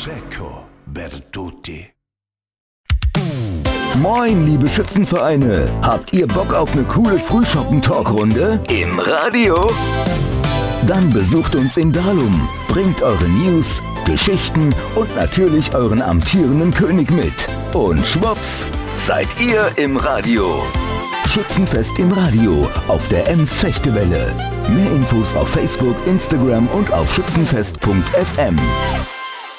Prosecco Bertucci. Moin, liebe Schützenvereine. Habt ihr Bock auf eine coole Frühschoppen-Talkrunde? Im Radio? Dann besucht uns in Dalum, bringt eure News, Geschichten und natürlich euren amtierenden König mit. Und schwupps, seid ihr im Radio. Schützenfest im Radio auf der Ems Fechtewelle. Mehr Infos auf Facebook, Instagram und auf schützenfest.fm.